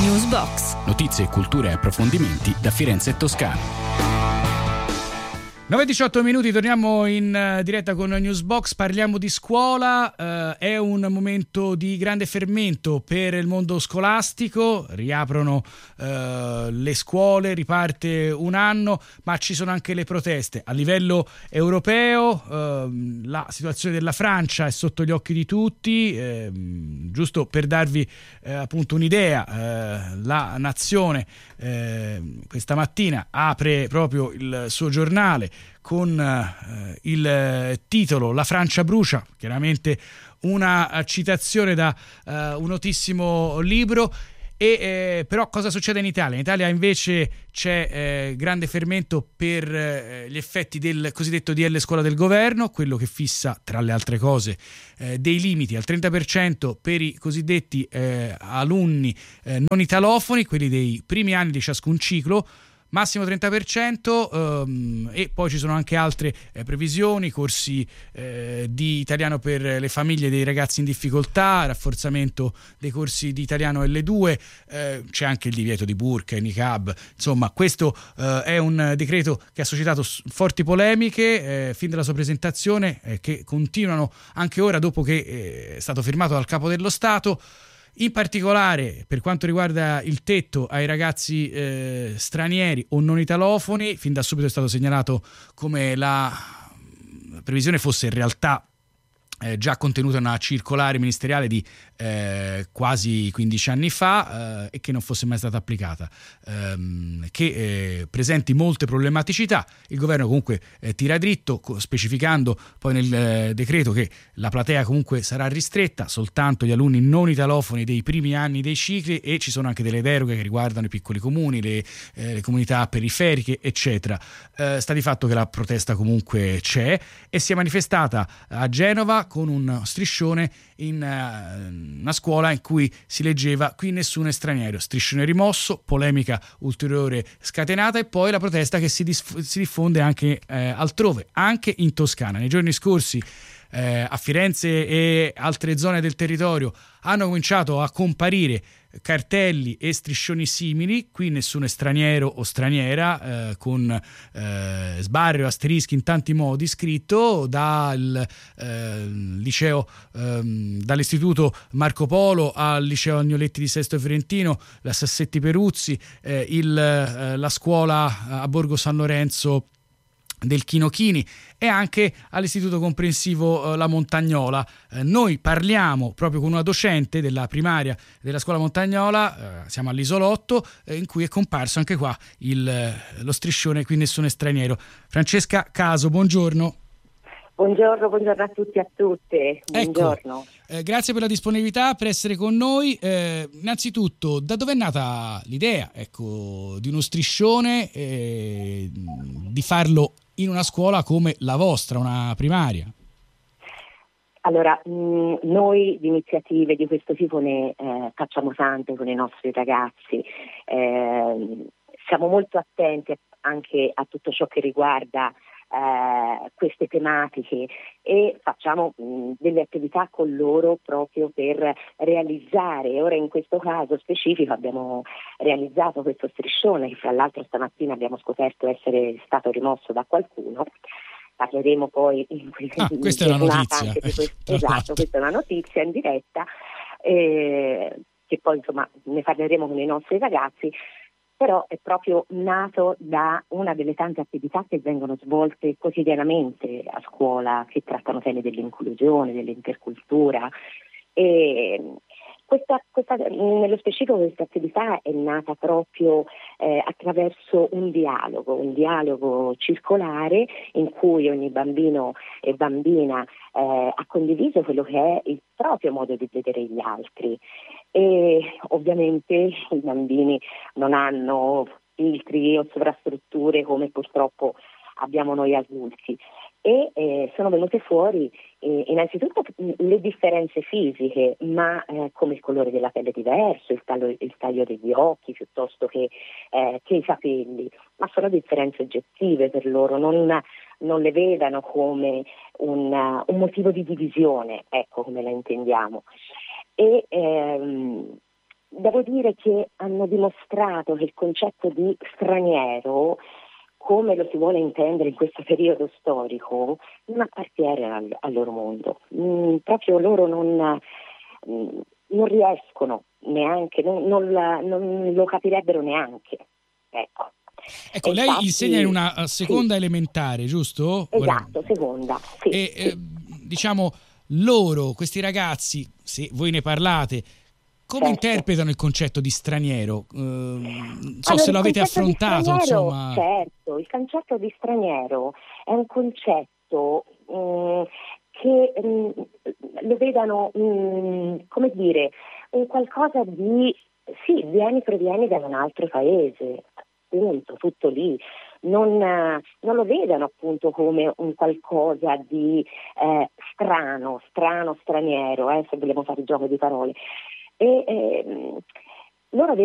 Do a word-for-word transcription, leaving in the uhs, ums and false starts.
Newsbox. Notizie, cultura e approfondimenti da Firenze e Toscana. nove e diciotto minuti, torniamo in diretta con Newsbox, parliamo di scuola, eh, è un momento di grande fermento per il mondo scolastico, riaprono eh, le scuole, riparte un anno, ma ci sono anche le proteste. A livello europeo eh, la situazione della Francia è sotto gli occhi di tutti, eh, giusto per darvi eh, appunto un'idea, eh, la Nazione eh, questa mattina apre proprio il suo giornale con eh, il titolo "La Francia brucia", chiaramente una citazione da eh, un notissimo libro. E eh, però cosa succede in Italia? In Italia invece c'è eh, grande fermento per eh, gli effetti del cosiddetto D L Scuola del governo, quello che fissa tra le altre cose eh, dei limiti al trenta per cento per i cosiddetti eh, alunni eh, non italofoni, quelli dei primi anni di ciascun ciclo, massimo trenta per cento, ehm, e poi ci sono anche altre eh, previsioni, corsi eh, di italiano per le famiglie dei ragazzi in difficoltà, rafforzamento dei corsi di italiano L due, eh, c'è anche il divieto di burqa e niqab. Insomma, questo eh, è un decreto che ha suscitato forti polemiche eh, fin dalla sua presentazione, eh, che continuano anche ora dopo che eh, è stato firmato dal Capo dello Stato. In particolare per quanto riguarda il tetto ai ragazzi eh, stranieri o non italofoni, fin da subito è stato segnalato come la previsione fosse in realtà eh, già contenuta in una circolare ministeriale di eh, quasi quindici anni fa eh, e che non fosse mai stata applicata, ehm, che eh, presenti molte problematicità. Il governo comunque eh, tira dritto, co- specificando poi nel eh, decreto che la platea comunque sarà ristretta, soltanto gli alunni non italofoni dei primi anni dei cicli, e ci sono anche delle deroghe che riguardano i piccoli comuni, le, eh, le comunità periferiche, eccetera. Eh, sta di fatto che la protesta comunque c'è e si è manifestata a Genova con un striscione in uh, una scuola in cui si leggeva "Qui nessuno è straniero", striscione rimosso, polemica ulteriore scatenata, e poi la protesta che si, dis- si diffonde anche eh, altrove, anche in Toscana. Nei giorni scorsi eh, a Firenze e altre zone del territorio hanno cominciato a comparire cartelli e striscioni simili: "Qui nessuno è straniero o straniera", eh, con eh, sbarre o asterischi in tanti modi scritto dal eh, liceo ehm, dall'istituto Marco Polo al liceo Agnoletti di Sesto Fiorentino, la Sassetti Peruzzi, eh, il, eh, la scuola a Borgo San Lorenzo del Chinochini e anche all'istituto comprensivo eh, La Montagnola. Eh, noi parliamo proprio con una docente della primaria della scuola Montagnola, eh, siamo all'Isolotto, eh, in cui è comparso anche qua il, eh, lo striscione "Qui nessuno è straniero". Francesca Caso, buongiorno. Buongiorno, buongiorno a tutti e a tutte. Ecco, Buongiorno. eh, grazie per la disponibilità, per essere con noi. Eh, innanzitutto, da dove è nata l'idea, ecco, di uno striscione, eh, di farlo in una scuola come la vostra, una primaria? Allora, mh, noi di iniziative di questo tipo ne eh, facciamo tante con i nostri ragazzi. Eh, siamo molto attenti anche a tutto ciò che riguarda eh, queste tematiche e facciamo mh, delle attività con loro proprio per realizzare. Ora in questo caso specifico abbiamo realizzato questo striscione che fra l'altro stamattina abbiamo scoperto essere stato rimosso da qualcuno. Parleremo poi in ah, questa è una notizia. Anche di questo. Esatto, questa è una notizia in diretta eh, che poi insomma ne parleremo con i nostri ragazzi. Però è proprio nato da una delle tante attività che vengono svolte quotidianamente a scuola, che trattano temi dell'inclusione, dell'intercultura. E questa, questa, nello specifico questa attività è nata proprio eh, attraverso un dialogo, un dialogo circolare in cui ogni bambino e bambina eh, ha condiviso quello che è il proprio modo di vedere gli altri. E ovviamente i bambini non hanno filtri o sovrastrutture come purtroppo abbiamo noi adulti e eh, sono venute fuori eh, innanzitutto le differenze fisiche, ma eh, come il colore della pelle diverso, il taglio, il taglio degli occhi piuttosto che, eh, che i capelli, ma sono differenze oggettive per loro, non, non le vedano come un, un motivo di divisione, ecco come la intendiamo. E ehm, devo dire che hanno dimostrato che il concetto di straniero, come lo si vuole intendere in questo periodo storico, non appartiene al, al loro mondo. Mm, proprio loro non, mm, non riescono neanche, non, non, la- non lo capirebbero neanche. Ecco. Ecco, E lei infatti, insegna in una uh, seconda sì, elementare, giusto? Ora- esatto, seconda. Sì, E sì. eh, diciamo, loro, questi ragazzi, se voi ne parlate, come Certo. interpretano il concetto di straniero? Ehm, non so Allora, se il lo avete concetto di affrontato, straniero, insomma. certo, il concetto di straniero è un concetto mm, che mm, lo vedano, mm, come dire, un qualcosa di, sì, vieni, provieni da un altro paese, appunto, tutto lì. Non, eh, non lo vedano appunto come un qualcosa di eh, strano, strano, straniero, eh, se vogliamo fare il gioco di parole. E, ehm, loro